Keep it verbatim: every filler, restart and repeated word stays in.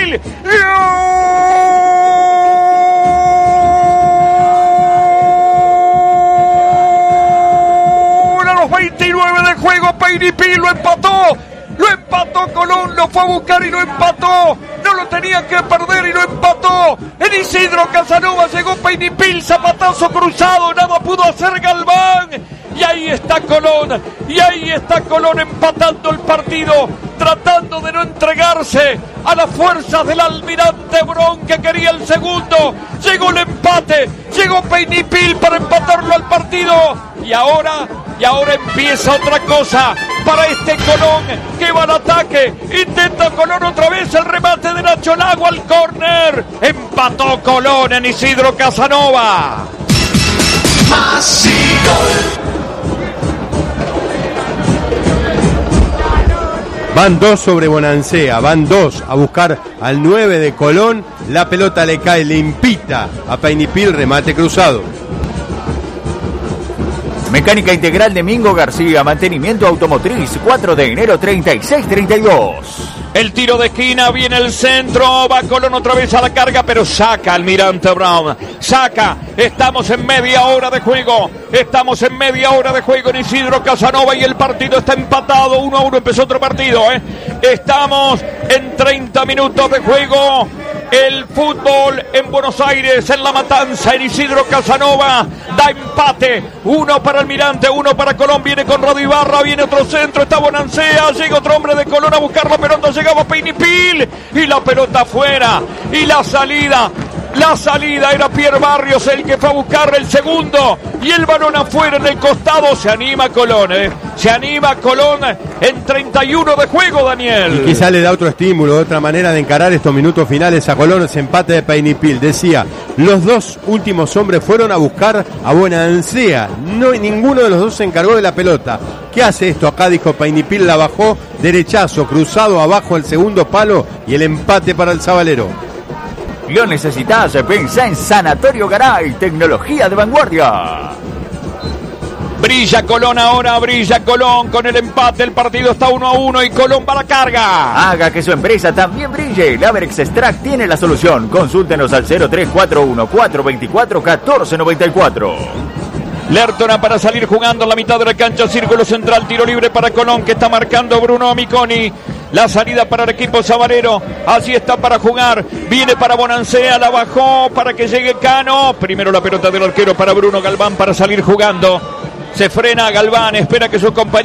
Pil. A los veintinueve de juego, Peñipil lo empató. Lo empató Colón, lo fue a buscar y lo empató. No lo tenía que perder y lo empató. En Isidro Casanova llegó Peñipil, zapatazo cruzado, nada pudo hacer Galván. Y ahí está Colón, y ahí está Colón empatando el partido, tratando de no entregarse a las fuerzas del almirante Bron, que quería el segundo. Llegó el empate, llegó Peñipil para empatarlo al partido. Y ahora, y ahora empieza otra cosa para este Colón, que va al ataque. Intenta Colón otra vez el remate de Nacho Lago al córner. Empató Colón en Isidro Casanova. Más y gol. Van dos sobre Bonancea, van dos a buscar al nueve de Colón. La pelota le cae limpita a Peñipil, remate cruzado. Mecánica Integral de Mingo García, mantenimiento automotriz, cuatro de enero treinta y seis treinta y dos. El tiro de esquina, viene el centro, va Colón otra vez a la carga, pero saca Almirante Brown, saca, estamos en media hora de juego, estamos en media hora de juego en Isidro Casanova y el partido está empatado, uno a uno empezó otro partido, ¿eh? Estamos en treinta minutos de juego. El fútbol en Buenos Aires, en La Matanza, en Isidro Casanova, da empate, uno para Almirante, uno para Colón, viene Conrado Ibarra, viene otro centro, está Bonancea, llega otro hombre de Colón a buscar la pelota, llegaba Peñipil, y la pelota afuera, y la salida, la salida era Pierre Barrios el que fue a buscar el segundo, y el balón afuera en el costado. Se anima Colón, ¿eh? Se anima Colón en treinta y uno de juego, Daniel. Y quizá le da otro estímulo, otra manera de encarar estos minutos finales a Colón. Ese empate de Peñipil, decía, los dos últimos hombres fueron a buscar a Bonancea, no, ninguno de los dos se encargó de la pelota. ¿Qué hace esto? Acá dijo Peñipil, la bajó, derechazo, cruzado abajo el segundo palo y el empate para el Sabalero. Lo necesitas, pensá en Sanatorio Garay, tecnología de vanguardia. Brilla Colón ahora, brilla Colón con el empate, el partido está uno a uno y Colón va a la carga. Haga que su empresa también brille, Laverex Extract tiene la solución, consúltenos al cero tres cuatro uno cuatro dos cuatro uno cuatro nueve cuatro. Lertona para salir jugando en la mitad de la cancha, círculo central, tiro libre para Colón que está marcando Bruno Amiconi. La salida para el equipo sabalero, así está para jugar, viene para Bonancea, la bajó para que llegue Cano, primero la pelota del arquero para Bruno Galván para salir jugando, se frena Galván, espera que su compañero